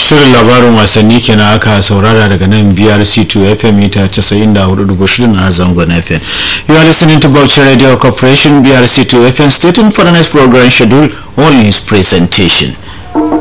shirin labarin wasanni kenan aka saurara daga nan BRC2 FM mita 94.6 na zangon FM. You are listening to Bauchi Radio Corporation BRC2 FM. Stay tuned for the next program schedule on news presentation.